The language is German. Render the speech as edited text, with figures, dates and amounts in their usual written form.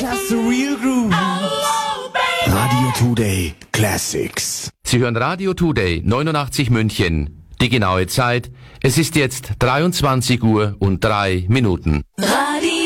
Just the real groove. Radio Today Classics. Sie hören Radio Today 89 München. Die genaue Zeit, es ist jetzt 23:03 Uhr.